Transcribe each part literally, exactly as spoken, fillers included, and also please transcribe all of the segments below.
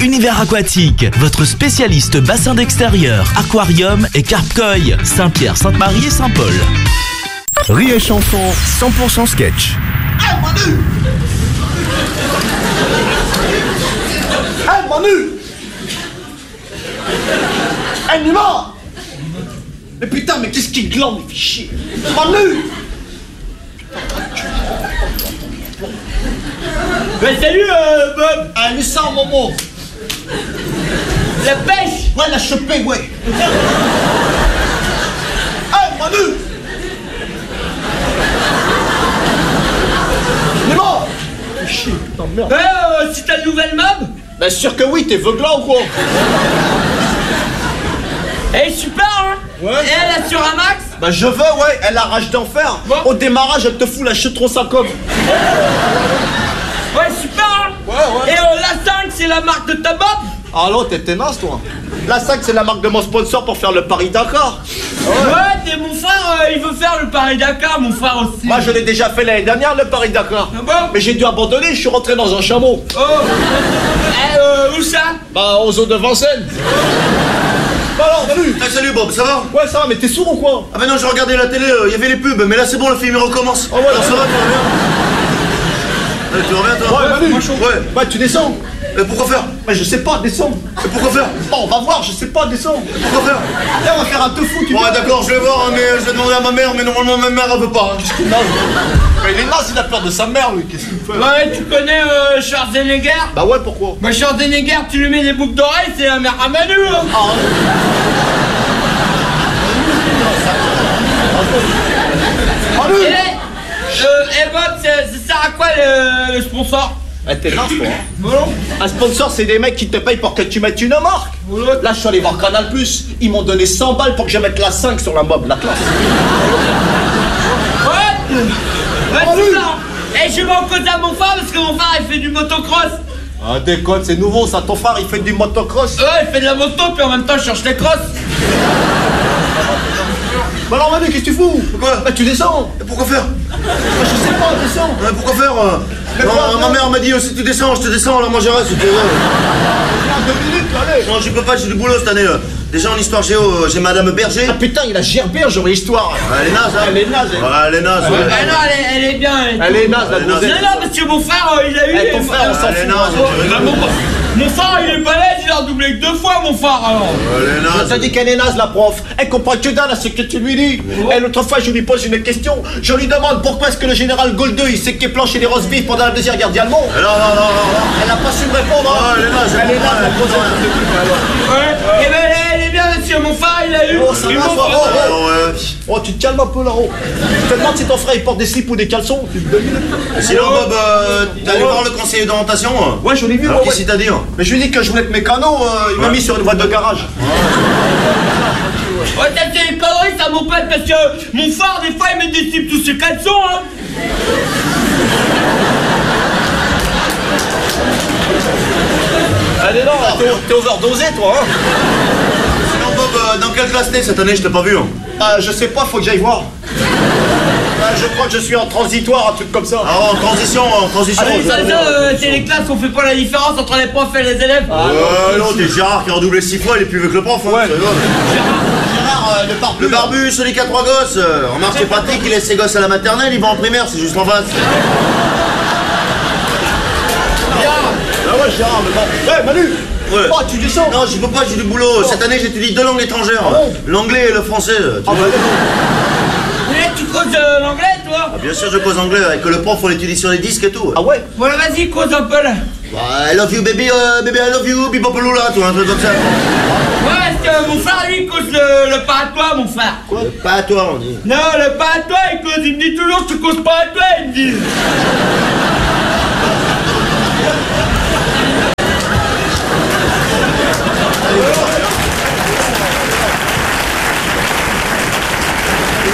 Univers Aquatique, votre spécialiste bassin d'extérieur, aquarium et carpe-koi. Saint-Pierre, Sainte-Marie et Saint-Paul. Rire et chanson, cent pour cent sketch. Hey Manu! Hey Manu! Hey Nima! Mais putain, mais qu'est-ce qui glande, il fait chier! Manu! Ouais, salut euh, Bob. Ah, mais ça, Momo! La pêche. Ouais, la chopée, ouais! Hey Manu! Nima! Fais chier, putain de merde! Ouais, euh, c'est ta nouvelle mob. Bah sûr que oui, t'es veuglant ou quoi? Elle est super, hein. Ouais. Et elle assure un max. Bah je veux, ouais, elle a rage d'enfer. Bon. Au démarrage, elle te fout la chute trop ça comme. Ouais, super, hein. Ouais, ouais. Et euh, la cinq, c'est la marque de ta mob. Ah non, t'es tenace, toi. La cinq, c'est la marque de mon sponsor pour faire le Paris-Dakar. Ouais, t'es mon frère, euh, il veut faire le Paris-Dakar, mon frère aussi. Moi, je l'ai déjà fait l'année dernière, le Paris-Dakar. Ah bon? Mais j'ai dû abandonner, je suis rentré dans un chameau. Oh. Eh, euh, où ça? Bah, aux eaux de Vincennes. Bah alors, salut. Ah, salut Bob, ça va? Ouais, ça va, mais t'es sourd ou quoi? Ah bah non, je regardais la télé, il euh, y avait les pubs, mais là c'est bon, le film il recommence. Ah ouais, alors ça va, tu reviens? Allez, tu reviens toi? Ouais, Manu. Ouais. Bah, tu descends. Mais pourquoi faire? Bah, je sais pas, descends. Mais pourquoi faire? Bon, on va voir, je sais pas, descends. Pourquoi faire? Là, on va faire un tofu, tu Ouais, veux? d'accord, je vais voir, hein, mais je vais demander à ma mère, mais normalement ma mère elle veut pas. Hein. Non, mais il est naze, il a peur de sa mère, lui, qu'est-ce qu'il fait? Ouais, tu connais euh, Schwarzenegger? Bah ouais, pourquoi? Bah, Schwarzenegger, tu lui mets des boucles d'oreilles, c'est la mère à Manu, hein. Ah, Manu! Et, euh, et Bob, ça ça sert à quoi le, le sponsor? Ah, t'es naze, toi, hein? Bon. Un sponsor, c'est des mecs qui te payent pour que tu mettes une marque. Là, je suis allé voir Canal plus. Ils m'ont donné cent balles pour que je mette la cinq sur la mob, la classe. Ouais, ouais, c'est ça. Et je vais en cause à mon frère parce que mon frère il fait du motocross. Ah, déconne, c'est nouveau, ça. Ton frère, il fait du motocross. Ouais, il fait de la moto puis en même temps il cherche les crosses. Bah alors, Manu, qu'est-ce que tu fous? Pourquoi? Bah, tu descends. Et pourquoi faire? Bah, je sais pas, descends. Ouais, pourquoi faire? euh Mais Non, quoi, ma quoi mère m'a dit, euh, si tu descends, je te descends, alors moi je reste. c'était, ouais. Regarde, deux minutes, allez. Non, je peux pas, j'ai du boulot cette année. euh. Déjà en histoire géo, euh, j'ai Madame Berger. Ah, putain, il a gerbé, genre histoire. Ouais, elle est naze, hein? Elle est naze, elle. Ouais, elle est naze, ouais. Ah non, elle est, elle est bien. Elle est, Elle est naze, la Elle est naze. gonzesse. Non, non, parce que mon frère euh, il a eu. Eh, ton les- frère, on s'en Elle est fout. naze, hein. tu rigoles. Mon, mon frère il est balèze, il a redoublé que deux fois mon frère alors. Elle est Je naze. te dis qu'elle est naze, la prof. Elle comprend que dalle à ce que tu lui dis. Et l'autre fois, je lui pose une question. Je lui demande pourquoi est-ce que le général Goldeux, il s'est planché des roses vives pendant la deuxième guerre d'Allemand. Non, non, non, non, non. Elle n'a pas su me répondre. Ah, elle est naze, Elle est naze, la elle grosse. Ouais. Et ben elle est bien parce que mon frère il a eu. Oh, ça Ils va, m'ont- ça va. Oh, ouais. Oh, tu te calmes un peu là-haut. Je te demande si ton frère il porte des slips ou des caleçons. Tu me donnes. Sinon, Bob, euh, t'es allé voir le conseiller d'orientation? euh Ouais, je l'ai vu, Alors, ouais, qu'est-ce qu'il t'a dit? hein Mais je lui ai dit que je voulais être mécano, euh, il m'a Ouais. mis sur une voie de garage. Ouais, t'as fait des conneries, ça mon pote, parce que mon frère, des fois, il met des slips tous ses caleçons, hein. Allez, non, t'es t'es overdosé, toi, hein. Sinon, Bob, euh, dans quelle classe t'es cette année? Je t'ai pas vu. Hein. Ah, je sais pas, faut que j'aille voir. Ah, je crois que je suis en transitoire, un truc comme ça. Ah, en transition, en transition. Allez, je ça, connais, ça, en euh, transition. c'est les classes, on fait pas la différence entre les profs et les élèves. Ouais, non, t'es Gérard qui a redoublé six fois, il est plus vieux que le prof. Hein, Ouais. tu rigoles. Gérard, euh, le barbu. Le barbu, celui qui a trois gosses. euh, Remarque, c'est pratique, il laisse ses gosses à la maternelle, il va en primaire, c'est juste en face. Gérard. Ah ouais, Gérard, mais bon. Ouais, Manu. Ouais. Oh, tu descends. Non, je peux pas, j'ai du boulot. Cette année, j'étudie deux langues étrangères. Ah bon? L'anglais et le français. tu Ah, vois. bah, Mais tu causes euh, l'anglais, toi? Ah, bien sûr, je cause anglais, avec le prof, on l'étudie sur les disques et tout. ah ouais. Voilà, vas-y, cause un peu là. Bah, I love you, baby, euh, baby, I love you, bibopolula, tout un truc comme ça. Ouais, parce que mon frère, lui, il cause le, le pas à toi, mon frère. Quoi? Pas à toi, on dit. Non, le pas à toi, il cause, il me dit toujours, tu causes pas à toi, il me dit.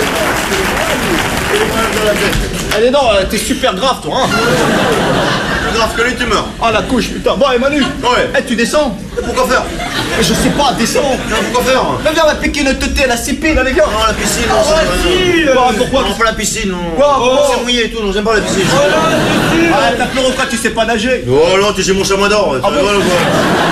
Allez, non, euh, t'es super grave, toi, hein. grave que lui, tu meurs. Ah la couche, putain. Bon, et Manu. Ouais. Eh, tu descends? Pourquoi faire? Mais je sais pas, descends. Non, pourquoi faire? Mais viens, on va piquer une teuté à la C P, là, les gars. Non, la piscine, non, Ah, ça si, va. euh, pourquoi? Non, pas la piscine, non. Quoi? Oh. C'est mouillé et tout, non, j'aime pas la piscine. Ah, t'as pleuré quoi, tu sais pas nager? Oh non, tu sais mon chamois d'or. Ah bon? Voilà, quoi.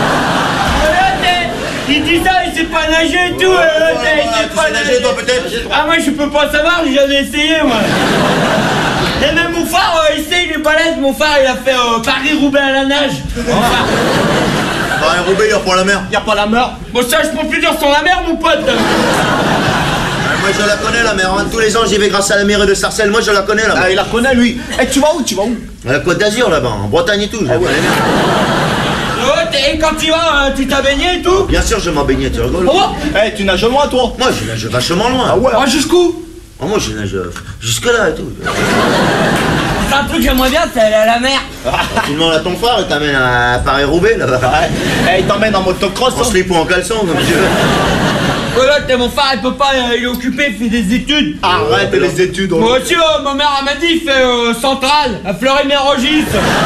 Il dit ça, il sait pas nager et tout. euh, Ouais, il ouais, sait tu pas sais nager, toi, peut-être? Ah, moi je peux pas savoir, j'ai jamais essayé moi. Et même mon frère, euh, il sait, il est balèze. Mon frère, il a fait euh, Paris-Roubaix à la nage. Bah, un Roubaix, il y a pour la mer. Y a pas la mer? Bon, ça, je peux plus dire sur la mer, mon pote. Ah, moi, je la connais, la mer. Hein. Tous les ans, j'y vais grâce à la mairie de Sarcelles. Moi, je la connais, la mer. Ah, il la connaît, lui. Eh, tu vas où? Tu vas où? À la Côte d'Azur, là-bas, en Bretagne et tout. Je la connais bien. Oh, et quand tu vas, euh, tu t'as baigné et tout? Bien sûr, je m'en baignais, tu rigoles? Oh, Eh, tu nages loin, toi? Moi, je nage vachement loin. Ah ouais? oh jusqu'où? Oh, moi, je nage euh, jusque-là et tout. C'est un truc que j'aimerais bien, c'est aller à la mer. Tu demandes à ton frère, il t'amène à Paris-Roubaix, là-bas. Eh, il t'emmène en motocross, En hein? slip ou en caleçon, comme tu veux. Voilà, t'es mon frère, il peut pas, euh, il est occupé, il fait des études. Arrête les études. on- Moi aussi, euh, ma mère elle m'a dit, il fait euh, centrale, à Fleury-Mérogis.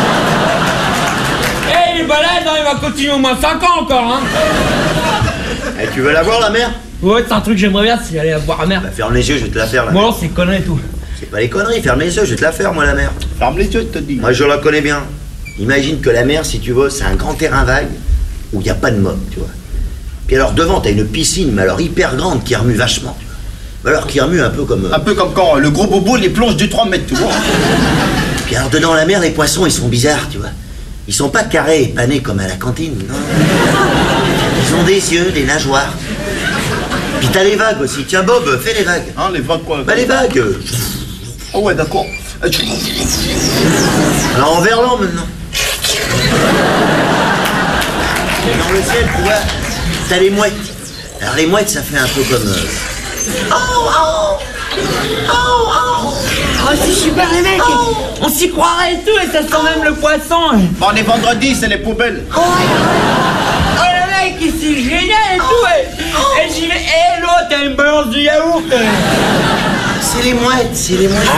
Eh, il est balèze, hein, il va continuer au moins cinq ans encore, hein. Eh, tu veux la voir, la mer? Ouais, c'est un truc que j'aimerais bien, c'est aller voir la mer. Bah, ferme les yeux, je vais te la faire, la Bon, mer. alors, c'est conneries et tout. C'est pas les conneries, ferme les yeux, je vais te la faire, moi, la mer. Ferme les yeux, je te dis. Moi, je la connais bien. Imagine que la mer, si tu veux, c'est un grand terrain vague où il n'y a pas de mob, tu vois. Puis alors, devant, t'as une piscine, mais alors hyper grande, qui remue vachement, tu vois. Alors, qui remue un peu comme... euh, Un peu comme quand euh, le gros bobo, les plonge du trois mètres, tu vois. Puis alors, dedans la mer, les poissons, ils sont bizarres, tu vois. Ils sont pas carrés et panés comme à la cantine, non. Ils ont des yeux, des nageoires. Puis t'as les vagues aussi. Tiens, Bob, fais les vagues. Hein, les vagues, quoi? Bah, les vagues. Oh ouais, d'accord. Eh, tu- Alors, en verlan, maintenant. Et dans le ciel, tu vois, t'as les mouettes. Alors, les mouettes, ça fait un peu comme... euh, Oh, c'est super, les mecs. On s'y croirait et tout, et ça sent même le poisson. Bon, on est vendredi, c'est les poubelles. Oh, le mec, c'est génial et tout. Et, et j'y vais. Et l'autre, t'as une balance de yaourt. C'est les mouettes, c'est les mouettes.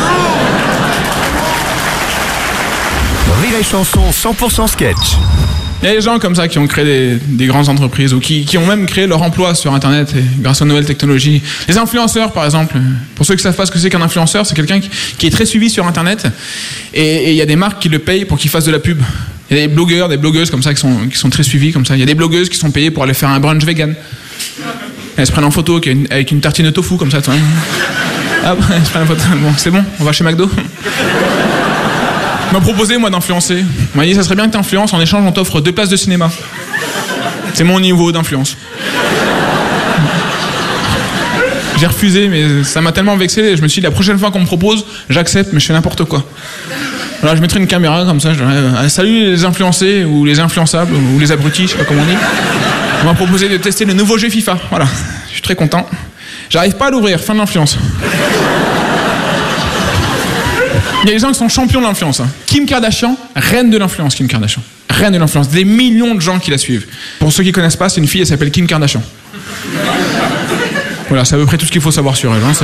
Rire et chanson cent pour cent sketch. Il y a des gens comme ça qui ont créé des, des grandes entreprises ou qui, qui ont même créé leur emploi sur Internet et grâce aux nouvelles technologies. Les influenceurs, par exemple. Pour ceux qui ne savent pas ce que c'est qu'un influenceur, c'est quelqu'un qui, qui est très suivi sur Internet et il y a des marques qui le payent pour qu'il fasse de la pub. Il y a des blogueurs, des blogueuses comme ça qui sont, qui sont très suivis comme ça. Il y a des blogueuses qui sont payées pour aller faire un brunch vegan. Elles se prennent en photo avec une, avec une tartine de tofu comme ça. Ah, elles se prennent en photo. Bon, c'est bon, on va chez McDo. Il m'a proposé, moi, d'influencer. Il m'a dit, ça serait bien que tu influences, en échange, on t'offre deux places de cinéma. C'est mon niveau d'influence. J'ai refusé, mais ça m'a tellement vexé, je me suis dit, la prochaine fois qu'on me propose, j'accepte, mais je fais n'importe quoi. Voilà, je mettrai une caméra comme ça, je dirais, euh, salut les influencés, ou les influençables, ou les abrutis, je sais pas comment on dit. On m'a proposé de tester le nouveau jeu FIFA. Voilà, je suis très content. J'arrive pas à l'ouvrir, fin de l'influence. Il y a des gens qui sont champions de l'influence. Hein. Kim Kardashian, reine de l'influence, Kim Kardashian. Reine de l'influence. Des millions de gens qui la suivent. Pour ceux qui ne connaissent pas, c'est une fille, elle s'appelle Kim Kardashian. Voilà, c'est à peu près tout ce qu'il faut savoir sur elle. Hein. C'est...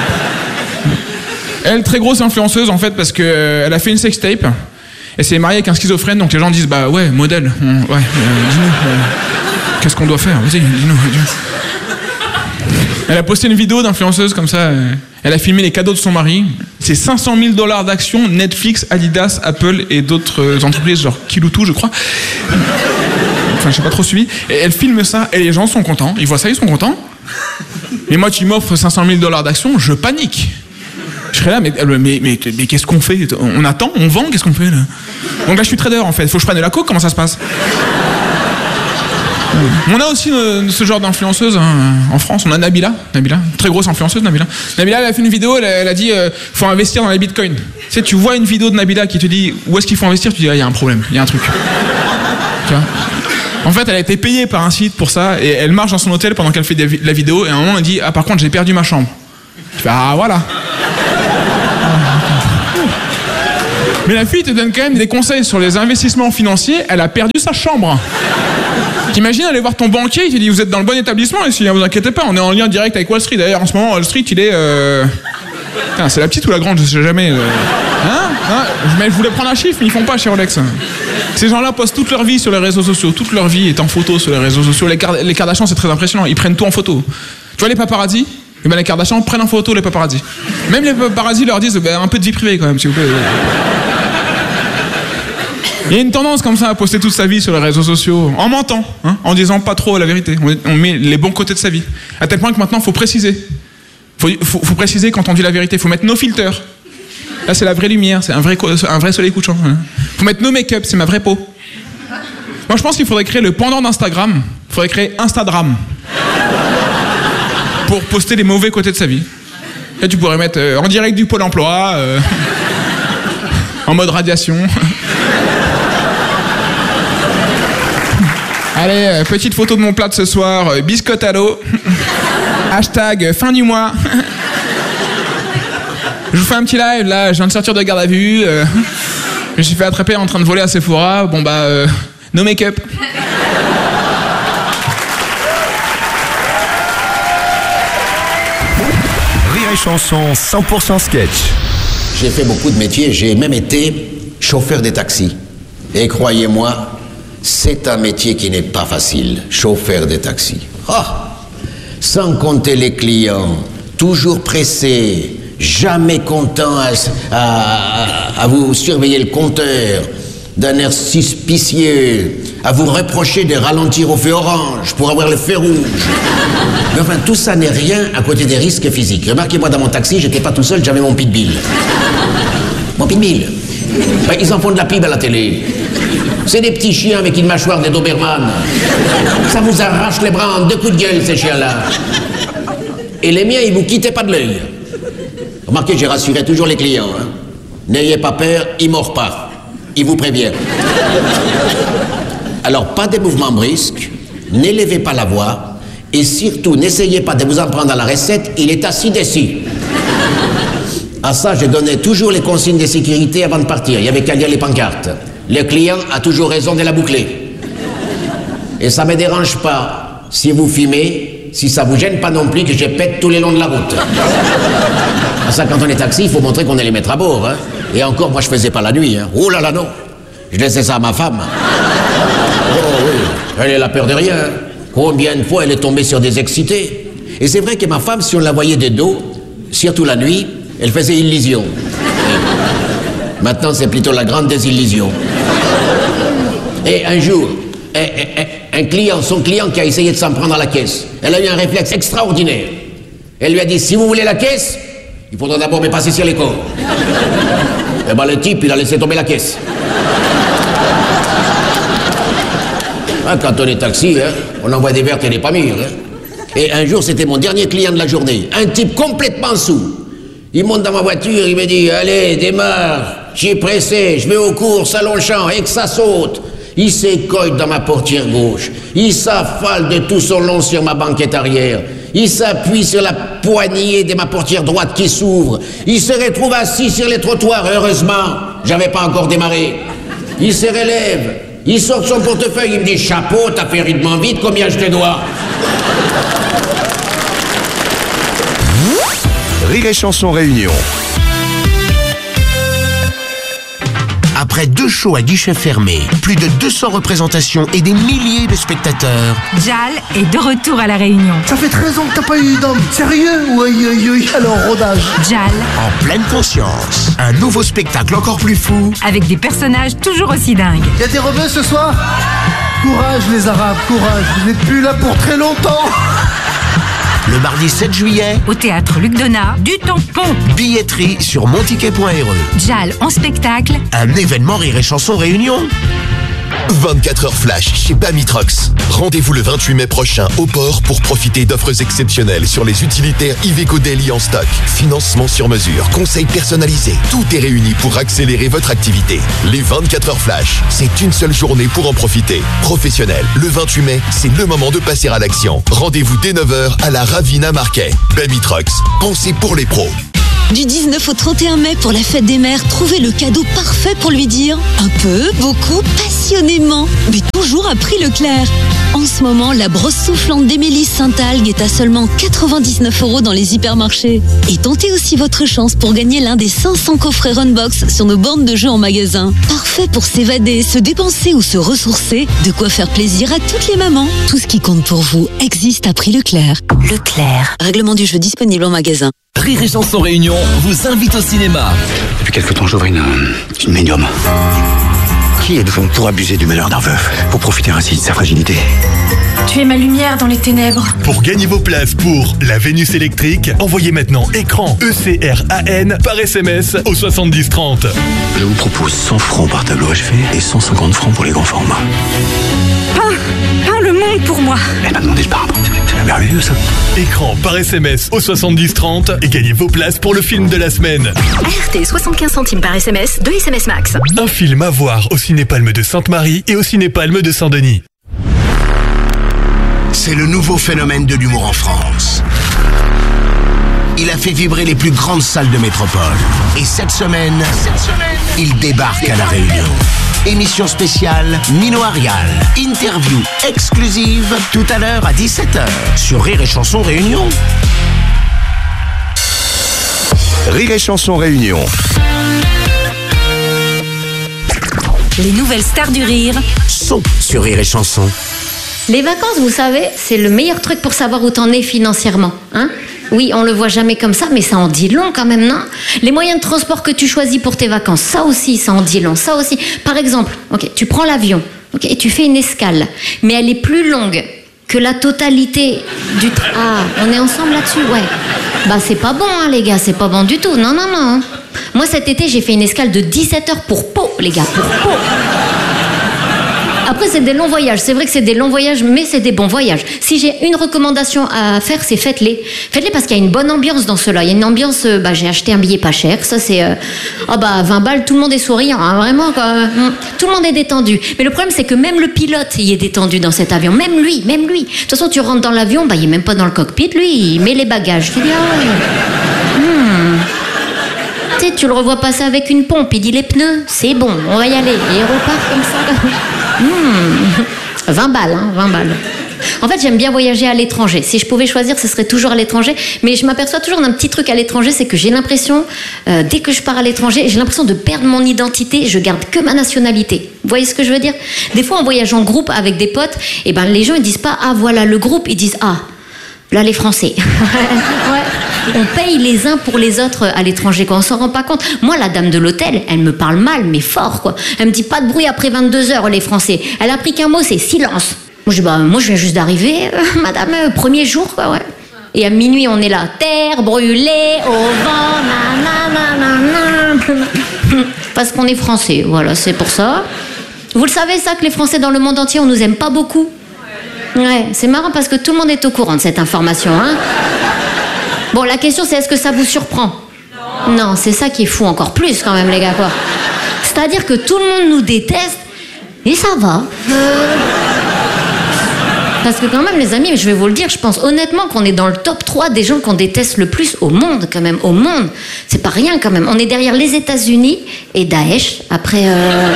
Elle, très grosse influenceuse, en fait, parce qu'elle euh, a fait une sextape. Elle s'est mariée avec un schizophrène, donc les gens disent, bah ouais, modèle. On... Ouais, euh, dis-nous, euh, qu'est-ce qu'on doit faire? Vas-y, dis-nous. dis-nous. Elle a posté une vidéo d'influenceuse comme ça. Euh, elle a filmé les cadeaux de son mari. C'est cinq cent mille dollars d'actions, Netflix, Adidas, Apple et d'autres euh, entreprises, genre Kiloutou, je crois. Enfin, je sais pas trop suivi. Et elle filme ça et les gens sont contents. Ils voient ça, ils sont contents. Mais moi, tu m'offres cinq cent mille dollars d'actions, je panique. Je serais là, mais, mais, mais, mais, mais qu'est-ce qu'on fait? On attend, on vend, qu'est-ce qu'on fait là? Donc là, je suis trader en fait. Faut que je prenne de la coke, comment ça se passe? On a aussi euh, ce genre d'influenceuse hein, en France. On a Nabila, Nabila, très grosse influenceuse Nabila. Nabila, elle a fait une vidéo, elle a, elle a dit euh, faut investir dans les bitcoins. Tu sais, tu vois une vidéo de Nabila qui te dit où est-ce qu'il faut investir, tu dis il ah, y a un problème, il y a un truc. Tu vois? En fait, elle a été payée par un site pour ça et elle marche dans son hôtel pendant qu'elle fait de la vidéo et à un moment elle dit ah par contre j'ai perdu ma chambre. Tu fais ah voilà. Mais la fille te donne quand même des conseils sur les investissements financiers. Elle a perdu sa chambre. T'imagines aller voir ton banquier, il te dit vous êtes dans le bon établissement ici, ne vous inquiétez pas, on est en lien direct avec Wall Street. D'ailleurs en ce moment Wall Street il est... Euh... Putain, c'est la petite ou la grande, je sais jamais. Euh... Hein, hein mais je voulais prendre un chiffre, mais ils font pas chez Rolex. Ces gens-là postent toute leur vie sur les réseaux sociaux. Toute leur vie est en photo sur les réseaux sociaux. Les, Car- les Kardashians, c'est très impressionnant. Ils prennent tout en photo. Tu vois les paparazzis? Et ben les Kardashians prennent en photo les paparazzis. Même les paparazzis leur disent ben, un peu de vie privée quand même, s'il vous plaît. Il y a une tendance comme ça à poster toute sa vie sur les réseaux sociaux, en mentant, hein, en disant pas trop la vérité. On, on met les bons côtés de sa vie. À tel point que maintenant, il faut préciser. Faut, faut, faut préciser quand on dit la vérité. Il faut mettre nos filters. Là, c'est la vraie lumière, c'est un vrai, un vrai soleil couchant. Il hein. faut mettre no make-up, c'est ma vraie peau. Moi, je pense qu'il faudrait créer le pendant d'Instagram. Il faudrait créer Instagram. Pour poster les mauvais côtés de sa vie. Là, tu pourrais mettre euh, en direct du Pôle emploi, euh, en mode radiation. Allez, euh, petite photo de mon plat de ce soir, euh, biscotte à l'eau. Hashtag euh, fin du mois. Je vous fais un petit live, là, je viens de sortir de garde à vue. Euh, je me suis fait attraper en train de voler à Sephora. Bon bah, euh, no make-up. Rire et chanson cent pour cent sketch. J'ai fait beaucoup de métiers, j'ai même été chauffeur des taxis. Et croyez-moi, c'est un métier qui n'est pas facile, chauffeur des taxis. Ah, sans compter les clients, toujours pressés, jamais contents à, à, à vous surveiller le compteur, d'un air suspicieux, à vous reprocher de ralentir au feu orange pour avoir le feu rouge. Mais enfin, tout ça n'est rien à côté des risques physiques. Remarquez-moi, dans mon taxi, j'étais pas tout seul, j'avais mon pitbull. Mon pitbull. Ben, ils en font de la pub à la télé. C'est des petits chiens avec une mâchoire des Doberman. Ça vous arrache les bras en deux coups de gueule, ces chiens-là. Et les miens, ils vous quittaient pas de l'œil. Remarquez, j'ai rassuré toujours les clients. Hein. N'ayez pas peur, ils mordent pas. Ils vous préviennent. Alors, pas de mouvements brusques, n'élevez pas la voix, et surtout, n'essayez pas de vous en prendre à la recette, il est assis dessus. À ça, je donnais toujours les consignes de sécurité avant de partir. Il y avait qu'à lire les pancartes. Le client a toujours raison de la boucler. Et ça ne me dérange pas si vous fumez, si ça vous gêne pas non plus que je pète tous les longs de la route. À ça, quand on est taxi, il faut montrer qu'on est les maîtres à bord. Hein. Et encore, moi, je faisais pas la nuit. Hein. Oh là là, non. Je laissais ça à ma femme. Oh oui, elle a la peur de rien. Combien de fois elle est tombée sur des excités. Et c'est vrai que ma femme, si on la voyait de dos, surtout la nuit, elle faisait illusion. Maintenant, c'est plutôt la grande désillusion. Et un jour, un, un, un client, son client qui a essayé de s'en prendre à la caisse, elle a eu un réflexe extraordinaire. Elle lui a dit, si vous voulez la caisse, il faudra d'abord me passer sur les corps. Et ben le type, il a laissé tomber la caisse. Ah, quand on est taxi, hein, on envoie des vertes et des pas mûres. Hein. Et un jour, c'était mon dernier client de la journée. Un type complètement saoul. Il monte dans ma voiture, il me dit, allez, démarre. Je suis pressé, je vais au cours, salon le champ, et que ça saute. Il s'écoille dans ma portière gauche. Il s'affale de tout son long sur ma banquette arrière. Il s'appuie sur la poignée de ma portière droite qui s'ouvre. Il se retrouve assis sur les trottoirs. Heureusement, j'avais pas encore démarré. Il se relève. Il sort son portefeuille. Il me dit, chapeau, t'as fait rythmement vite, combien je te dois? Rire et chanson réunion. Après deux shows à guichet fermé, plus de deux cents représentations et des milliers de spectateurs, Jal est de retour à La Réunion. Ça fait treize ans que t'as pas eu d'homme. Sérieux? Oui, oui, oui. Alors, rodage. Jal. En pleine conscience. Un nouveau spectacle encore plus fou. Avec des personnages toujours aussi dingues. Y'a des rebeux ce soir? Courage les Arabes, courage. Vous n'êtes plus là pour très longtemps. Le mardi sept juillet, au théâtre Luc Donat, du tampon. Billetterie sur monticket point r e. Jal en spectacle. Un événement Rire et Chanson Réunion. vingt-quatre heures flash chez Bamitrox. Rendez-vous le vingt-huit mai prochain au port pour profiter d'offres exceptionnelles sur les utilitaires Iveco Daily en stock. Financement sur mesure, conseils personnalisés. Tout est réuni pour accélérer votre activité. Les vingt-quatre heures flash, c'est une seule journée pour en profiter. Professionnel, le vingt-huit mai, c'est le moment de passer à l'action. Rendez-vous dès neuf heures à la Ravina Marquet. Bamitrox, pensez pour les pros. Du dix-neuf au trente et un mai pour la fête des mères, trouvez le cadeau parfait pour lui dire un peu, beaucoup, passionnément, mais toujours à prix Leclerc. En ce moment, la brosse soufflante d'Émilie Saint-Algue est à seulement quatre-vingt-dix-neuf euros dans les hypermarchés. Et tentez aussi votre chance pour gagner l'un des cinq cents coffrets Runbox sur nos bornes de jeux en magasin. Parfait pour s'évader, se dépenser ou se ressourcer, de quoi faire plaisir à toutes les mamans. Tout ce qui compte pour vous existe à prix Leclerc. Leclerc. Règlement du jeu disponible en magasin. Rire et Chanson Réunion vous invite au cinéma. Depuis quelque temps, j'ouvre une, une médium. Qui êtes-vous pour abuser du malheur d'un veuf, pour profiter ainsi de sa fragilité? Tu es ma lumière dans les ténèbres. Pour gagner vos places pour La Vénus électrique, envoyez maintenant écran E C R A N par S M S au soixante-dix trente. Je vous propose cent francs par tableau achevé et cent cinquante francs pour les grands formats. Peins, peins le monde pour moi. Elle m'a demandé de peindre. C'est merveilleux ça. Écran par S M S au soixante-dix trente et gagnez vos places pour le film de la semaine. R T, soixante-quinze centimes par S M S, deux S M S max. Un film à voir au Cinépalme de Sainte-Marie et au Cinépalme de Saint-Denis. C'est le nouveau phénomène de l'humour en France. Il a fait vibrer les plus grandes salles de métropole. Et cette semaine, cette semaine, il débarque à La Réunion. Émission spéciale Nino Arial. Interview exclusive tout à l'heure à dix-sept heures sur Rire et Chanson Réunion. Rire et Chanson Réunion. Les nouvelles stars du rire sont sur Rire et Chanson. Les vacances, vous savez, c'est le meilleur truc pour savoir où t'en es financièrement, hein ? Oui, on le voit jamais comme ça, mais ça en dit long quand même, non ? Les moyens de transport que tu choisis pour tes vacances, ça aussi, ça en dit long, ça aussi. Par exemple, ok, tu prends l'avion, ok, et tu fais une escale, mais elle est plus longue que la totalité du... Tra- ah, on est ensemble là-dessus, ouais. Bah c'est pas bon, hein, les gars, c'est pas bon du tout, non, non, non. Moi, cet été, j'ai fait une escale de dix-sept heures pour Pau, les gars, pour Pau. Après, c'est des longs voyages. C'est vrai que c'est des longs voyages, mais c'est des bons voyages. Si j'ai une recommandation à faire, c'est faites-les. Faites-les parce qu'il y a une bonne ambiance dans cela. Il y a une ambiance... Euh, bah, j'ai acheté un billet pas cher. Ça, c'est... Euh, oh bah, vingt balles, tout le monde est souriant. Hein, vraiment, quoi. Tout le monde est détendu. Mais le problème, c'est que même le pilote, il est détendu dans cet avion. Même lui, même lui. De toute façon, tu rentres dans l'avion, bah, il est même pas dans le cockpit. Lui, il met les bagages. Tu dis, ah ouais. Hmm. Tu sais, tu le revois passer avec une pompe. Il dit, les pneus, c'est bon, on va y aller. Et il repart comme ça. Mmh. vingt balles, hein, vingt balles. En fait, j'aime bien voyager à l'étranger. Si je pouvais choisir, ce serait toujours à l'étranger. Mais je m'aperçois toujours d'un petit truc à l'étranger, c'est que j'ai l'impression, euh, dès que je pars à l'étranger, j'ai l'impression de perdre mon identité. Je garde que ma nationalité. Vous voyez ce que je veux dire ? Des fois, en voyage en groupe avec des potes, eh ben, les gens ils disent pas « Ah, voilà le groupe », ils disent « Ah, là les Français ». Ouais. On paye les uns pour les autres à l'étranger, quoi. On s'en rend pas compte. Moi, la dame de l'hôtel, elle me parle mal, mais fort, quoi. Elle me dit pas de bruit après vingt-deux heures, les Français. Elle a appris qu'un mot, c'est silence. Moi, je dis, bah, moi, je viens juste d'arriver, euh, madame, euh, premier jour, quoi, ouais. Et à minuit, on est là. Terre brûlée au vent, nanana. Parce qu'on est français, voilà, c'est pour ça. Vous le savez, ça, que les Français dans le monde entier, on nous aime pas beaucoup. Ouais, c'est marrant parce que tout le monde est au courant de cette information, hein. Bon, la question, c'est est-ce que ça vous surprend ? Non, non, c'est ça qui est fou encore plus, quand même, les gars, quoi. C'est-à-dire que tout le monde nous déteste, et ça va. Euh... Parce que quand même, les amis, je vais vous le dire, je pense honnêtement qu'on est dans le top trois des gens qu'on déteste le plus au monde, quand même, au monde. C'est pas rien, quand même. On est derrière les États-Unis et Daesh, après... Euh...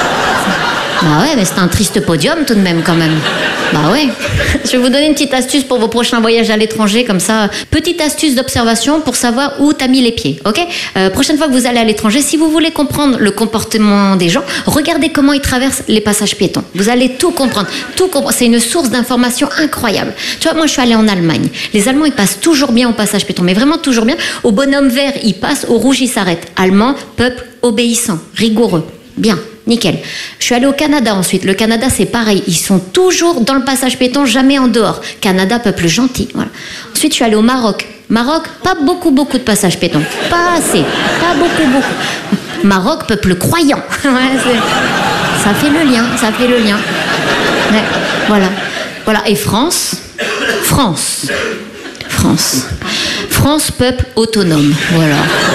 Bah ouais, mais c'est un triste podium tout de même quand même. Bah ouais. Je vais vous donner une petite astuce pour vos prochains voyages à l'étranger, comme ça. Petite astuce d'observation pour savoir où t'as mis les pieds, ok ? euh, Prochaine fois que vous allez à l'étranger, si vous voulez comprendre le comportement des gens, regardez comment ils traversent les passages piétons. Vous allez tout comprendre. Tout comprendre. C'est une source d'information incroyable. Tu vois, moi je suis allée en Allemagne. Les Allemands, ils passent toujours bien au passage piéton, mais vraiment toujours bien. Au bonhomme vert, ils passent, au rouge, ils s'arrêtent. Allemand, peuple obéissant, rigoureux. Bien. Nickel. Je suis allée au Canada ensuite. Le Canada, c'est pareil. Ils sont toujours dans le passage piéton, jamais en dehors. Canada, peuple gentil. Voilà. Ensuite, je suis allée au Maroc. Maroc, pas beaucoup, beaucoup de passages piétons. Pas assez. Pas beaucoup, beaucoup. Maroc, peuple croyant. Ouais, c'est... Ça fait le lien. Ça fait le lien. Ouais, voilà. Voilà. Et France. France. France. France, peuple autonome. Voilà.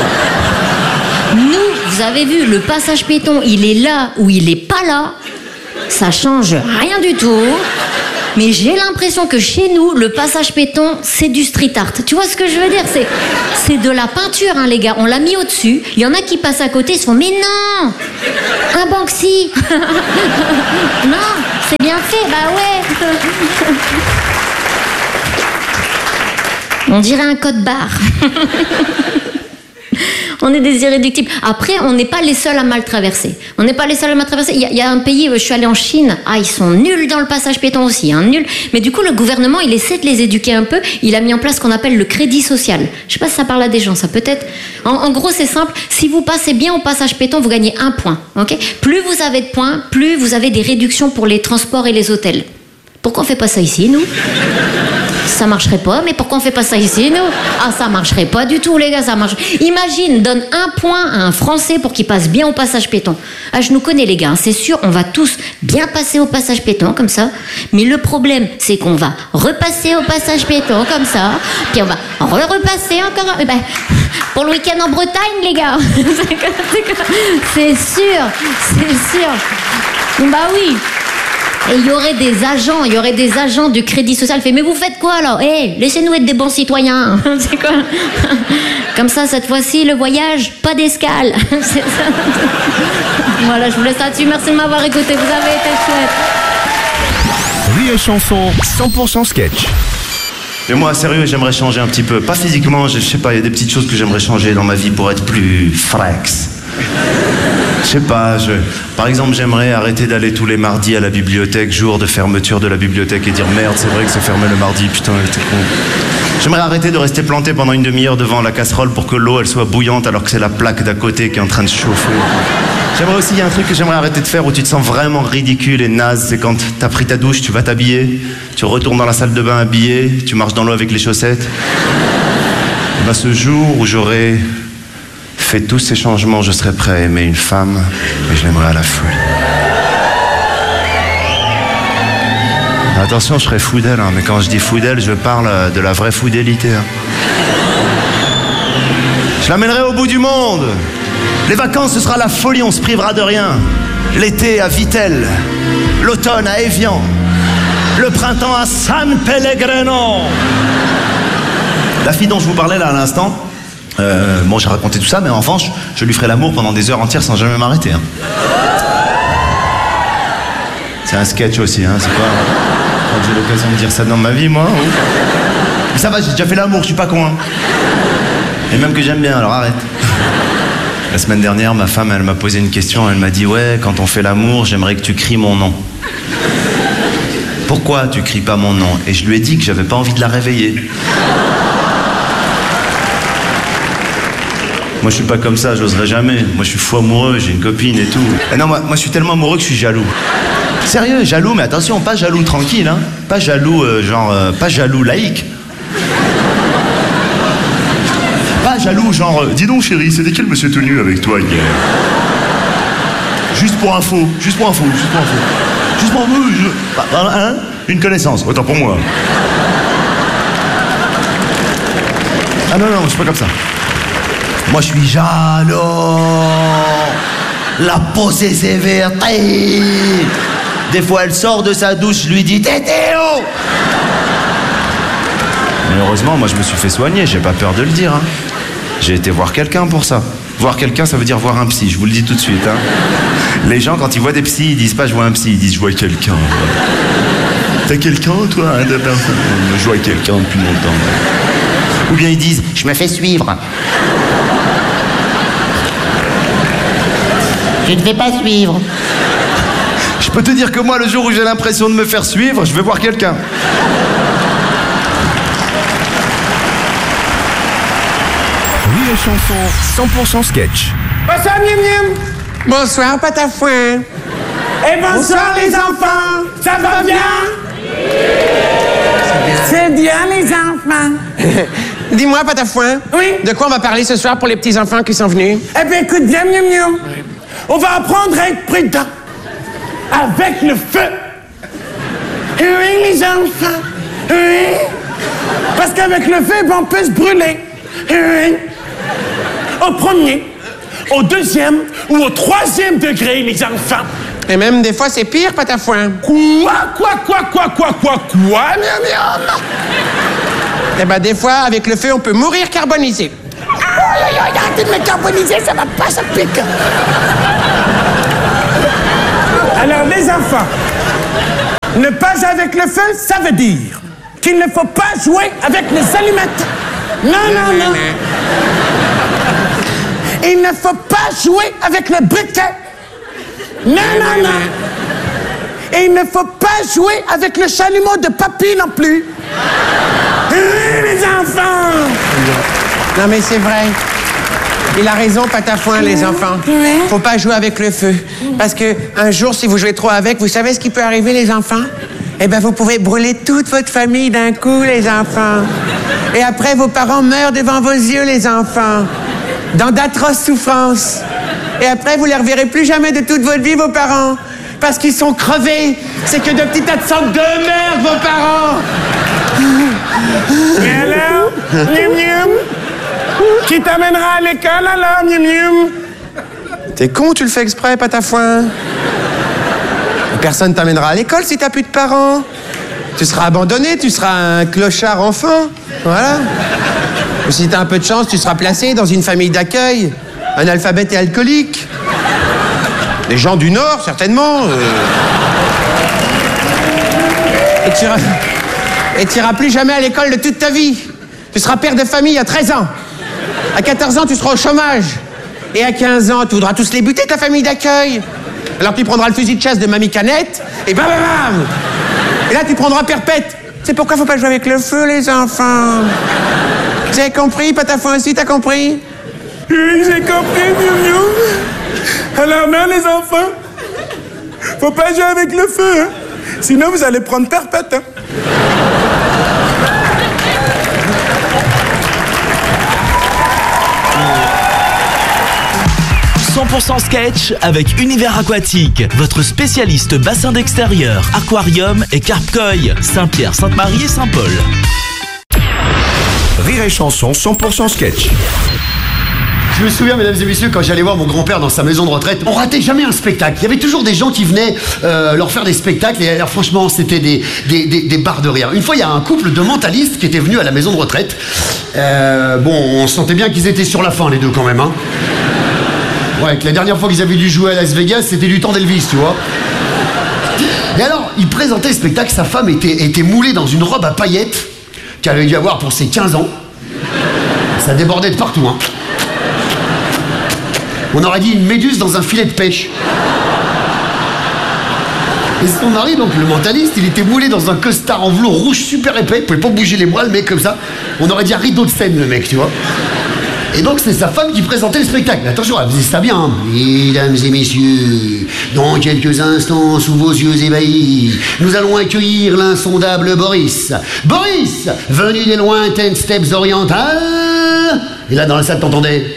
Nous, vous avez vu, le passage piéton, il est là ou il est pas là. Ça change rien du tout. Mais j'ai l'impression que chez nous, le passage piéton, c'est du street art. Tu vois ce que je veux dire? C'est, c'est de la peinture, hein, les gars. On l'a mis au-dessus. Il y en a qui passent à côté, ils se font, mais non, un Banksy. Non, c'est bien fait, bah ouais. On dirait un code barre. On est des irréductibles. Après, on n'est pas les seuls à mal traverser. On n'est pas les seuls à mal traverser. Il y, a, il y a un pays, je suis allée en Chine, ah, ils sont nuls dans le passage piéton aussi, hein, nuls. Mais du coup, le gouvernement, il essaie de les éduquer un peu. Il a mis en place ce qu'on appelle le crédit social. Je sais pas si ça parle à des gens, ça peut-être. En, en gros, c'est simple. Si vous passez bien au passage piéton, vous gagnez un point. Okay, plus vous avez de points, plus vous avez des réductions pour les transports et les hôtels. Pourquoi on fait pas ça ici, nous? Ça marcherait pas, mais pourquoi on fait pas ça ici, nous? Ah, ça marcherait pas du tout, les gars, ça marche. Imagine, donne un point à un Français pour qu'il passe bien au passage piéton. Ah, je nous connais, les gars, hein, c'est sûr, on va tous bien passer au passage piéton, comme ça. Mais le problème, c'est qu'on va repasser au passage piéton, comme ça. Puis on va re-repasser encore. Eh ben, pour le week-end en Bretagne, les gars. C'est sûr, c'est sûr. Bah oui. Et il y aurait des agents, il y aurait des agents du crédit social. Fait, mais vous faites quoi alors? Eh, hey, laissez-nous être des bons citoyens. C'est quoi? Comme ça, cette fois-ci, le voyage, pas d'escale. C'est ça. Voilà, je vous laisse là-dessus. Merci de m'avoir écouté. Vous avez été chouette. Rire et chanson, cent pour cent sketch. Mais moi, sérieux, j'aimerais changer un petit peu. Pas physiquement, je, je sais pas, il y a des petites choses que j'aimerais changer dans ma vie pour être plus frax. Je sais pas, je... par exemple, j'aimerais arrêter d'aller tous les mardis à la bibliothèque, jour de fermeture de la bibliothèque, et dire merde, c'est vrai que c'est fermé le mardi, putain, t'es con. J'aimerais arrêter de rester planté pendant une demi-heure devant la casserole pour que l'eau elle soit bouillante alors que c'est la plaque d'à côté qui est en train de chauffer. J'aimerais aussi, il y a un truc que j'aimerais arrêter de faire où tu te sens vraiment ridicule et naze, c'est quand t'as pris ta douche, tu vas t'habiller, tu retournes dans la salle de bain habillé, tu marches dans l'eau avec les chaussettes. Et ben, ce jour où j'aurai fait tous ces changements, je serais prêt à aimer une femme, mais je l'aimerais à la folie. Attention, je serais fou d'elle, hein, mais quand je dis fou d'elle, je parle de la vraie fidélité. Hein. Je l'amènerai au bout du monde. Les vacances, ce sera la folie, on se privera de rien. L'été à Vittel, l'automne à Évian, le printemps à San Pellegrino. La fille dont je vous parlais là à l'instant, euh, bon, j'ai raconté tout ça, mais en revanche, je lui ferai l'amour pendant des heures entières sans jamais m'arrêter. Hein. C'est un sketch aussi, hein, c'est pas... Quand j'ai l'occasion de dire ça dans ma vie, moi. Ou... Mais ça va, j'ai déjà fait l'amour, je suis pas con. Hein. Et même que j'aime bien, alors arrête. La semaine dernière, ma femme, elle m'a posé une question, elle m'a dit « Ouais, quand on fait l'amour, j'aimerais que tu cries mon nom. » Pourquoi tu cries pas mon nom? Et je lui ai dit que j'avais pas envie de la réveiller. Moi, je suis pas comme ça, j'oserais jamais. Moi, je suis fou amoureux, j'ai une copine et tout. Et non, moi, moi, je suis tellement amoureux que je suis jaloux. Sérieux, jaloux, mais attention, pas jaloux tranquille, hein. Pas jaloux, euh, genre, euh, pas jaloux laïque. Pas jaloux, genre, euh, dis donc chérie, c'était quel monsieur tout nu avec toi hier? Juste pour info, juste pour info, juste pour info. Juste pour info, je... bah, hein, une connaissance, autant pour moi. Ah non, non, je suis pas comme ça. Moi, je suis jaloux. La posée sévère. Des fois, elle sort de sa douche, je lui dis « Tétéo !» Mais heureusement, moi, je me suis fait soigner, j'ai pas peur de le dire. Hein. J'ai été voir quelqu'un pour ça. Voir quelqu'un, ça veut dire voir un psy, je vous le dis tout de suite. Hein. Les gens, quand ils voient des psys, ils disent pas « je vois un psy », ils disent « je vois quelqu'un ». T'as quelqu'un, toi, hein, de personne? Je vois quelqu'un depuis longtemps. Ou bien ils disent « je me fais suivre ». Je ne vais pas suivre. Je peux te dire que moi, le jour où j'ai l'impression de me faire suivre, je vais voir quelqu'un. Rire et chanson, cent pour cent sketch. Bonsoir, miam miam. Bonsoir, Patafouin. Et bonsoir, bonsoir les enfants. Ça va bien? C'est bien, les enfants. Dis-moi, Patafouin. Oui? De quoi on va parler ce soir pour les petits-enfants qui sont venus? Eh bien, écoute bien, miam miam. On va apprendre à être prudent. Avec le feu. Oui, les enfants. Oui. Parce qu'avec le feu, on peut se brûler. Oui. Au premier, au deuxième ou au troisième degré, les enfants. Et même des fois, c'est pire, Patafouin. Quoi, quoi, quoi, quoi, quoi, quoi, quoi, miam, miam. Eh ben, des fois, avec le feu, on peut mourir carbonisé. Aïe, aïe, aïe, arrêtez de me carboniser, ça va pas, ça pique. Alors, les enfants, ne pas avec le feu, ça veut dire qu'il ne faut pas jouer avec les allumettes. Non, non, non. Il ne faut pas jouer avec le briquet. Non, non, non. Et il ne faut pas jouer avec le chalumeau de papy non plus. Les enfants. Non, mais c'est vrai. Il a raison, Patafouin, les enfants. Faut pas jouer avec le feu. Parce que un jour, si vous jouez trop avec, vous savez ce qui peut arriver, les enfants? Eh ben, vous pouvez brûler toute votre famille d'un coup, les enfants. Et après, vos parents meurent devant vos yeux, les enfants. Dans d'atroces souffrances. Et après, vous les reverrez plus jamais de toute votre vie, vos parents. Parce qu'ils sont crevés. C'est que de petits tas de cendres de merde, vos parents. Mais alors, miam, miam, qui t'amènera à l'école alors, miam, miam? T'es con, tu le fais exprès, Patafouin. Personne t'amènera à l'école si t'as plus de parents. Tu seras abandonné, tu seras un clochard enfant. Voilà. Ou si t'as un peu de chance, tu seras placé dans une famille d'accueil. Un alphabète et alcoolique. Des gens du Nord, certainement. Euh... Et tu iras... Et tu iras plus jamais à l'école de toute ta vie. Tu seras père de famille à treize ans. À quatorze ans, tu seras au chômage. Et à quinze ans, tu voudras tous les buter, ta famille d'accueil. Alors tu prendras le fusil de chasse de Mamie Canette, et bam, bam, bam. Et là, tu prendras perpète. C'est pourquoi faut pas jouer avec le feu, les enfants. Vous avez compris, Patafouin aussi, t'as compris? Oui, j'ai compris, miam, miam. Alors non, les enfants, faut pas jouer avec le feu, hein. Sinon vous allez prendre perpète, hein. cent pour cent sketch avec Univers Aquatique, votre spécialiste bassin d'extérieur, aquarium et carpe-koi, Saint-Pierre, Sainte-Marie et Saint-Paul. Rire et chanson cent pour cent sketch. Je me souviens, mesdames et messieurs, quand j'allais voir mon grand-père dans sa maison de retraite, on ratait jamais un spectacle. Il y avait toujours des gens qui venaient euh, leur faire des spectacles, et alors franchement, c'était des, des, des, des barres de rire. Une fois, il y a un couple de mentalistes qui était venu à la maison de retraite. Euh, bon, on sentait bien qu'ils étaient sur la fin, les deux, quand même, hein. Ouais, que la dernière fois qu'ils avaient dû jouer à Las Vegas, c'était du temps d'Elvis, tu vois. Et alors, il présentait le spectacle, sa femme était, était moulée dans une robe à paillettes qu'elle avait dû avoir pour ses quinze ans. Ça débordait de partout, hein. On aurait dit une méduse dans un filet de pêche. Et son mari, donc le mentaliste, il était moulé dans un costard en velours rouge super épais, il pouvait pas bouger les bras, le mec, comme ça. On aurait dit un rideau de scène, le mec, tu vois. Et donc c'était sa femme qui présentait le spectacle. Attention, elle faisait ça bien, hein. Mesdames et messieurs, dans quelques instants, sous vos yeux ébahis, nous allons accueillir l'insondable Boris. Boris, venu des lointaines steppes orientales. Et là, dans la salle, t'entendais...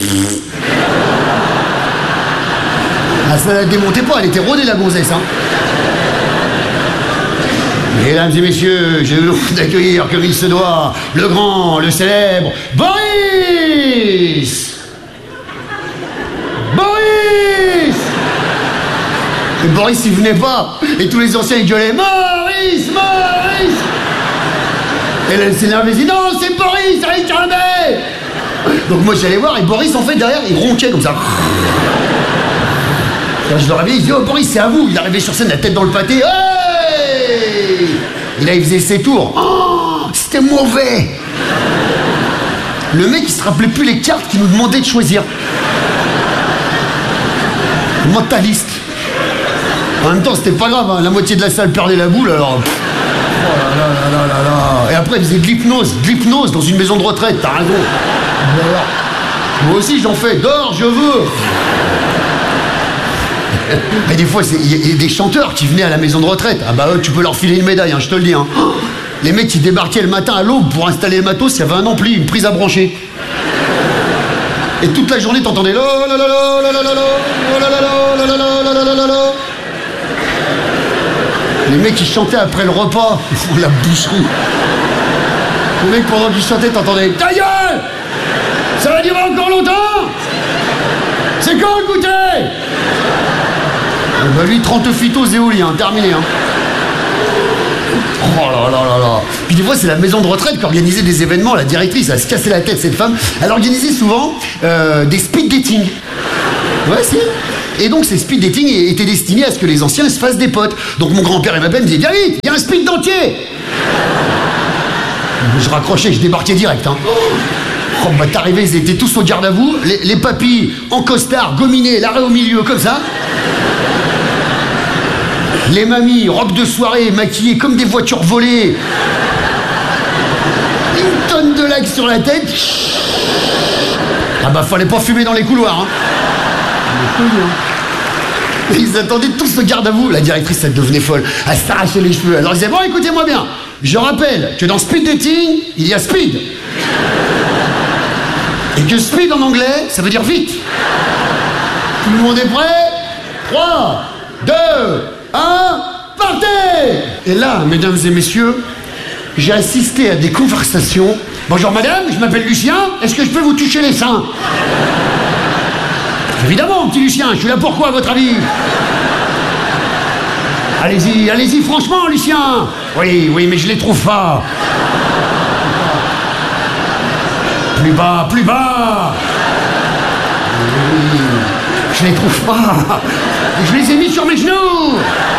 Ah, ça la démontait pas, elle était rodée, la gonzesse, hein. Mesdames et messieurs, je vous d'accueillir comme il se doit, le grand, le célèbre, Boris! Boris! Et Boris, il venait pas, et tous les anciens, ils gueulaient, Maurice, Maurice! Et là, elle s'énervait, elle dit, non, c'est Boris, allez, calmez! Donc moi, j'allais voir, et Boris, en fait, derrière, il ronquait comme ça. Quand je le réveillais, il dit, oh Boris, c'est à vous. Il arrivait sur scène, la tête dans le pâté. Hey! Et là, il faisait ses tours. Oh, c'était mauvais. Le mec, il se rappelait plus les cartes qu'il nous demandait de choisir. Le mentaliste. En même temps, c'était pas grave, hein. La moitié de la salle perdait la boule, alors... Pff. Oh là là là là là là. Et après, il faisait de l'hypnose. De l'hypnose dans une maison de retraite, t'as raison. Voilà. Moi aussi, j'en fais. Dors, je veux. Mais des fois, il y a des chanteurs qui venaient à la maison de retraite. Ah bah eux, tu peux leur filer une médaille, hein, je te le dis. Hein. Les mecs qui débarquaient le matin à l'aube pour installer le matos, il y avait un ampli, une prise à brancher. Et toute la journée, t'entendais la la la la la la la la la la la la la la. Les mecs qui chantaient après le repas, la boucherie. Les mecs pendant qu'ils chantaient, t'entendais ta gueule! Ça va durer encore longtemps? C'est quand le goûter? bah lui, trente phytos éoliens, terminé. Hein. Oh là là là là. Puis des fois, c'est la maison de retraite qui organisait des événements. La directrice, elle se cassait la tête, cette femme. Elle organisait souvent euh, des speed dating. Ouais, si. Et donc, ces speed dating étaient destinés à ce que les anciens se fassent des potes. Donc, mon grand-père et ma belle me disaient, viens vite, il y a un speed dentier. Je raccrochais, je débarquais direct. Hein. Oh, bah, t'arrivais, ils étaient tous au garde à vous. Les, les papis en costard, gominés, l'arrêt au milieu, comme ça. Les mamies, robe de soirée, maquillées comme des voitures volées. Une tonne de lac sur la tête. Ah bah fallait pas fumer dans les couloirs. Hein. Ils attendaient tous au garde à vous. La directrice, elle devenait folle. Elle s'arrachait les cheveux. Alors ils disaient, bon écoutez-moi bien. Je rappelle que dans speed dating, il y a speed. Et que speed en anglais, ça veut dire vite. Tout le monde est prêt? trois, deux, un, partez! Et là, mesdames et messieurs, j'ai assisté à des conversations. Bonjour madame, je m'appelle Lucien, est-ce que je peux vous toucher les seins? Évidemment, petit Lucien, je suis là pourquoi à votre avis? Allez-y, allez-y, franchement, Lucien! Oui, oui, mais je les trouve pas. Plus bas, plus bas! Oui, je les trouve pas. Je les ai mis sur mes genoux.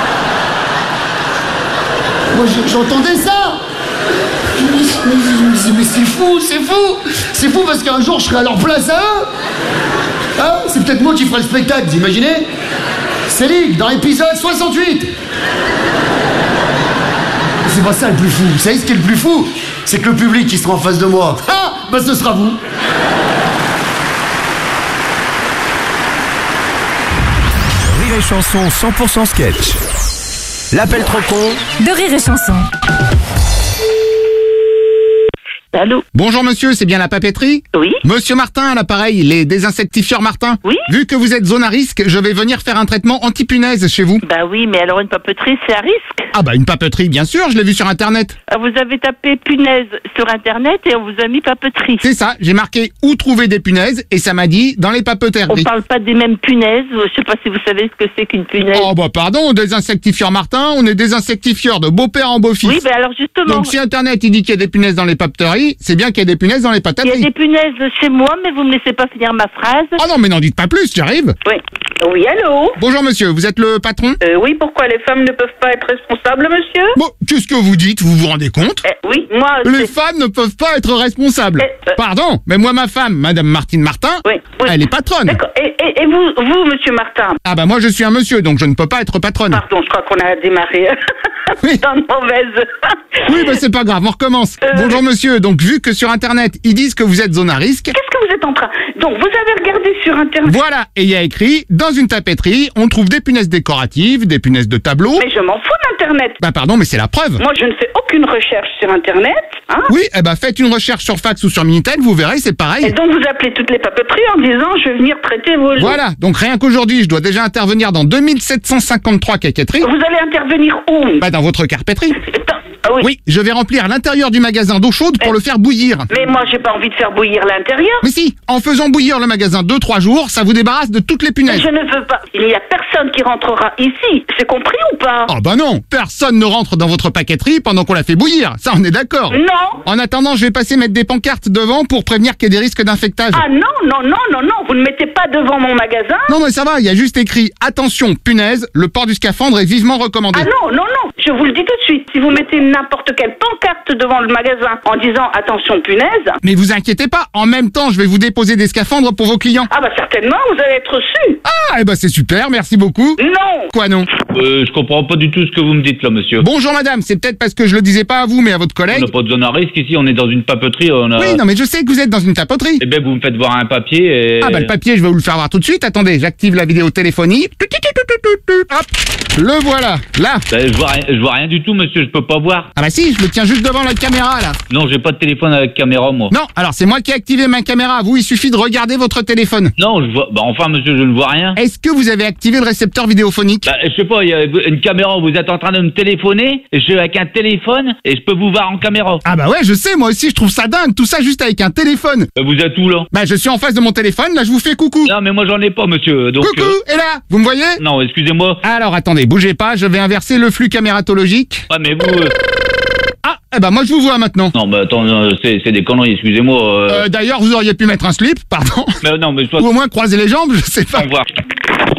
Moi, j'entendais ça. Je me disais, mais c'est fou, c'est fou. C'est fou parce qu'un jour, je serai à leur place à eux. Hein? C'est peut-être moi qui ferai le spectacle, vous imaginez? Céline, dans l'épisode soixante-huit. C'est pas ça le plus fou. Vous savez ce qui est le plus fou? C'est que le public qui sera en face de moi, ah, bah ce sera vous. Rire et Chanson cent pour cent sketch. L'appel trop con de Rire et Chanson. Allô? Bonjour monsieur, c'est bien la papeterie? Oui. Monsieur Martin à l'appareil, les désinsectifieurs Martin? Oui. Vu que vous êtes zone à risque, je vais venir faire un traitement anti-punaise chez vous. Bah oui, mais alors une papeterie, c'est à risque. Ah bah une papeterie, bien sûr, je l'ai vu sur internet. Ah, vous avez tapé punaise sur internet et on vous a mis papeterie. C'est ça, j'ai marqué où trouver des punaises et ça m'a dit dans les papeteries. On parle pas des mêmes punaises, je sais pas si vous savez ce que c'est qu'une punaise. Oh bah pardon, désinsectifieurs Martin, on est désinsectifieurs de beau-père en beau-fils. Oui, bah alors justement. Donc si internet il dit qu'il y a des punaises dans les papeteries, c'est bien qu'il y a des punaises dans les patateries. Il y a des punaises chez moi, mais vous me laissez pas finir ma phrase. Oh non, mais n'en dites pas plus, j'arrive. Oui. Oui, allô? Bonjour monsieur, vous êtes le patron? Euh, oui, pourquoi les femmes ne peuvent pas être responsables, monsieur? Bon, qu'est-ce que vous dites? Vous vous rendez compte? eh, Oui, moi... Les femmes ne peuvent pas être responsables. Eh, euh... Pardon, mais moi, ma femme, Madame Martine Martin, oui, oui. elle est patronne. D'accord, et, et, et vous, vous, monsieur Martin? Ah bah moi, je suis un monsieur, donc je ne peux pas être patronne. Pardon, je crois qu'on a démarré oui. dans de mauvaise... oui, bah c'est pas grave, on recommence. Euh... Bonjour monsieur, donc vu que sur Internet, ils disent que vous êtes zone à risque... Qu'est-ce que vous êtes en train... Donc, vous avez regardé sur Internet... Voilà, et il y a écrit, dans une tapeterie, on trouve des punaises décoratives, des punaises de tableau... Mais je m'en fous d'Internet. Bah pardon, mais c'est la preuve. Moi, je ne fais aucune recherche sur Internet, hein. Oui, eh bah faites une recherche sur fax ou sur Minitel, vous verrez, c'est pareil. Et donc, vous appelez toutes les papeteries en disant, je vais venir traiter vos jours. Voilà, donc rien qu'aujourd'hui, je dois déjà intervenir dans deux mille sept cent cinquante-trois caquetteries. Vous allez intervenir où? Bah dans votre carpetterie. Ah oui. Oui, je vais remplir l'intérieur du magasin d'eau chaude pour mais, le faire bouillir. Mais moi, j'ai pas envie de faire bouillir l'intérieur. Mais si, en faisant bouillir le magasin deux trois jours, ça vous débarrasse de toutes les punaises. Mais je ne veux pas. Il n'y a personne qui rentrera ici. C'est compris ou pas? Ah bah non, personne ne rentre dans votre paqueterie pendant qu'on la fait bouillir. Ça, on est d'accord. Non. En attendant, je vais passer mettre des pancartes devant pour prévenir qu'il y a des risques d'infectage. Ah non, non, non, non, non. Vous ne mettez pas devant mon magasin. Non, mais ça va, il y a juste écrit « Attention, punaise, le port du scaphandre est vivement recommandé ». Ah non, non, non. Je vous le dis tout de suite. Si vous mettez n'importe quelle pancarte devant le magasin en disant « Attention, punaise ». Mais vous inquiétez pas, en même temps, je vais vous déposer des scaphandres pour vos clients. Ah bah certainement, vous allez être reçu. Ah, et bah c'est super, merci beaucoup. Non. Quoi non? Euh, je comprends pas du tout ce que vous me dites là, monsieur. Bonjour madame, c'est peut-être parce que je le disais pas à vous, mais à votre collègue. On n'a pas de zone à risque ici, on est dans une papeterie. On a... Oui, non mais je sais que vous êtes dans une tapoterie. Eh ben vous me faites voir un papier et... Ah bah le papier, je vais vous le faire voir tout de suite. Attendez, j'active la vidéo téléphonie. Hop, le voilà, là. Ben, je vois, je je vois rien du tout, monsieur, je peux pas voir. Ah bah si, je le tiens juste devant la caméra là. Non, j'ai pas de téléphone avec caméra, moi. Non, alors c'est moi qui ai activé ma caméra. Vous, il suffit de regarder votre téléphone. Non, je vois. Bah enfin, monsieur, je ne vois rien. Est-ce que vous avez activé le récepteur vidéophonique? Bah, je sais pas, il y a une caméra, vous êtes en train de me téléphoner, et je suis avec un téléphone, et je peux vous voir en caméra. Ah bah ouais, je sais, moi aussi, je trouve ça dingue, tout ça juste avec un téléphone. Bah, vous êtes où, là? Bah je suis en face de mon téléphone, là je vous fais coucou. Non, mais moi j'en ai pas, monsieur, donc... Coucou, euh... et là, vous me voyez? Non, excusez-moi. Alors attendez, bougez pas, je vais inverser le flux camératologique. Ouais, mais vous... Euh... Ah, eh ben moi je vous vois maintenant. Non, bah attends, non, c'est, c'est des conneries, excusez-moi. Euh... Euh, d'ailleurs, vous auriez pu mettre un slip, pardon. Mais non, mais je... Ou au moins croiser les jambes, je sais pas. Au revoir.